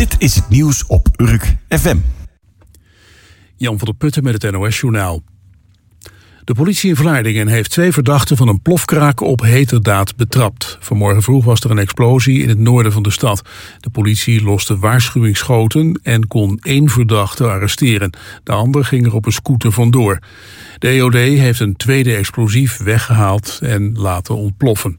Dit is het nieuws op Urk FM. Jan van der Putten met het NOS-journaal. De politie in Vlaardingen heeft 2 verdachten van een plofkraak op heterdaad betrapt. Vanmorgen vroeg was er een explosie in het noorden van de stad. De politie loste waarschuwingsschoten en kon 1 verdachte arresteren. De ander ging er op een scooter vandoor. De EOD heeft een tweede explosief weggehaald en laten ontploffen.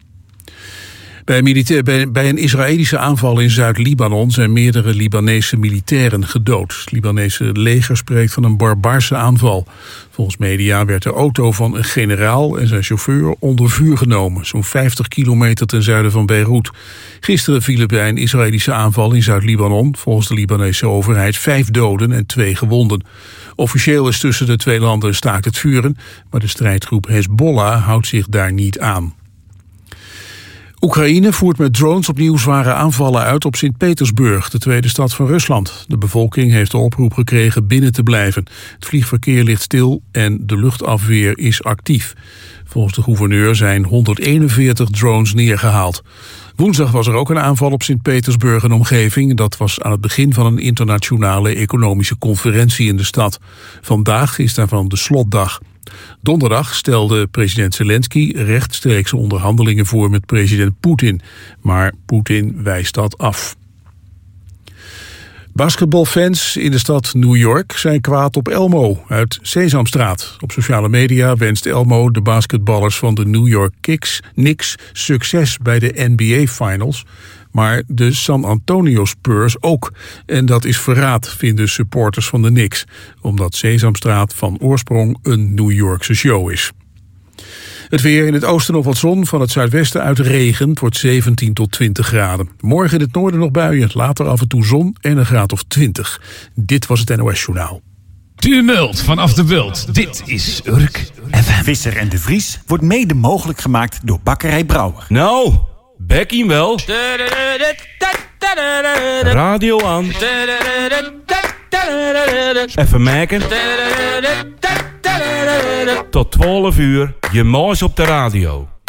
Bij een Israëlische aanval in Zuid-Libanon zijn meerdere Libanese militairen gedood. Het Libanese leger spreekt van een barbaarse aanval. Volgens media werd de auto van een generaal en zijn chauffeur onder vuur genomen, zo'n 50 kilometer ten zuiden van Beirut. Gisteren vielen bij een Israëlische aanval in Zuid-Libanon, volgens de Libanese overheid, 5 doden en 2 gewonden. Officieel is tussen de 2 landen staakt het vuren, maar de strijdgroep Hezbollah houdt zich daar niet aan. Oekraïne voert met drones opnieuw zware aanvallen uit op Sint-Petersburg, de tweede stad van Rusland. De bevolking heeft de oproep gekregen binnen te blijven. Het vliegverkeer ligt stil en de luchtafweer is actief. Volgens de gouverneur zijn 141 drones neergehaald. Woensdag was er ook een aanval op Sint-Petersburg en omgeving. Dat was aan het begin van een internationale economische conferentie in de stad. Vandaag is daarvan de slotdag. Donderdag stelde president Zelensky rechtstreekse onderhandelingen voor met president Poetin. Maar Poetin wijst dat af. Basketbalfans in de stad New York zijn kwaad op Elmo uit Sesamstraat. Op sociale media wenst Elmo de basketballers van de New York Knicks succes bij de NBA Finals. Maar de San Antonio Spurs ook. En dat is verraad, vinden supporters van de Knicks. Omdat Sesamstraat van oorsprong een New Yorkse show is. Het weer: in het oosten nog wat zon, van het zuidwesten uit regen. Het wordt 17 tot 20 graden. Morgen in het noorden nog buien, later af en toe zon en een graad of 20. Dit was het NOS Journaal. Tuur Mult vanaf de Bult. Dit is Urk FM. Visser en de Vries wordt mede mogelijk gemaakt door Bakkerij Brouwer. Nou, Becky wel. Radio aan. Even maken. Tot 12 uur, je maas op de radio.